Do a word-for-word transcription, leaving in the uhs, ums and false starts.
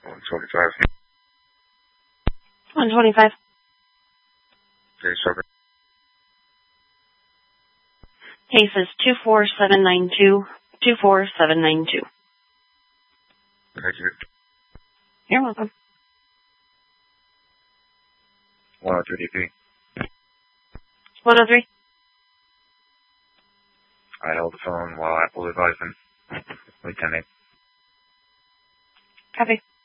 one twenty-five. one twenty-five. thirty-seven. Case is two four seven nine two, two four seven nine two. Thank you. You're welcome. one oh three D P. one oh three. I held the phone while Apple advised him. Lieutenant. Copy.